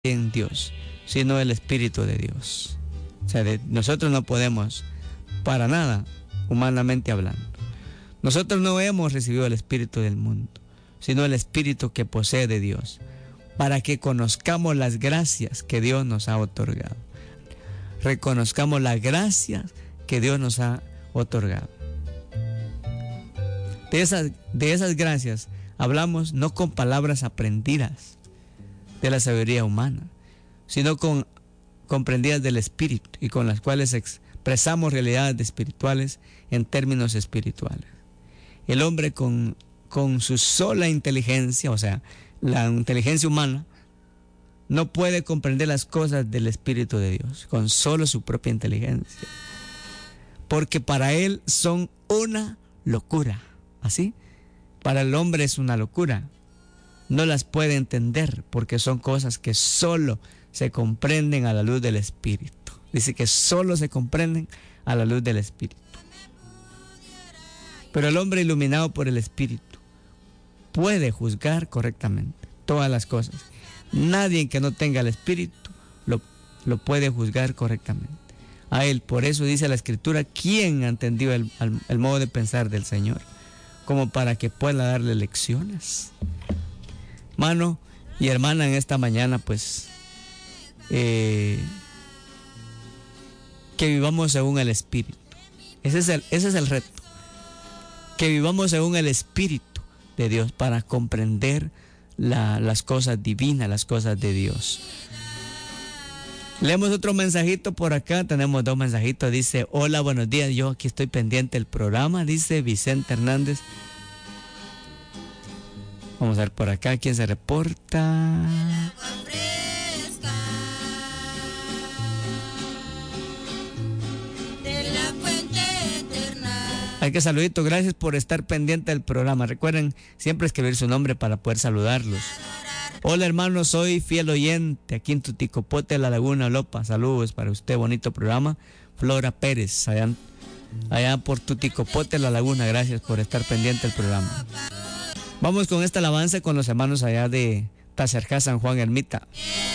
en Dios, sino el Espíritu de Dios. O sea, nosotros no podemos, para nada, humanamente hablando. Nosotros no hemos recibido el Espíritu del mundo, sino el Espíritu que posee de Dios, para que conozcamos las gracias que Dios nos ha otorgado. Reconozcamos las gracias que Dios nos ha otorgado. De esas gracias hablamos no con palabras aprendidas de la sabiduría humana, sino comprendidas del Espíritu y con las cuales expresamos realidades espirituales en términos espirituales. El hombre con su sola inteligencia, o sea, la inteligencia humana, no puede comprender las cosas del Espíritu de Dios con solo su propia inteligencia, porque para él son una locura. ¿Así? Para el hombre es una locura. No las puede entender porque son cosas que solo se comprenden a la luz del Espíritu. Dice que solo se comprenden a la luz del Espíritu. Pero el hombre iluminado por el Espíritu puede juzgar correctamente todas las cosas. Nadie que no tenga el Espíritu lo puede juzgar correctamente. A él, por eso dice la Escritura, ¿quién ha entendido el modo de pensar del Señor? Como para que pueda darle lecciones. Hermano y hermana, en esta mañana, pues, que vivamos según el Espíritu. Ese es el reto. Que vivamos según el Espíritu de Dios para comprender las cosas divinas, las cosas de Dios. Leemos otro mensajito por acá, tenemos dos mensajitos. Dice, hola, buenos días, yo aquí estoy pendiente del programa, dice Vicente Hernández. Vamos a ver por acá quién se reporta. Hay que saludito, gracias por estar pendiente del programa. Recuerden siempre escribir su nombre para poder saludarlos. Hola hermano, soy fiel oyente aquí en Tuticopote, La Laguna, Lopa. Saludos para usted, bonito programa. Flora Pérez, allá por Tuticopote, La Laguna. Gracias por estar pendiente del programa. Vamos con esta alabanza con los hermanos allá de Tacerjá, San Juan Ermita.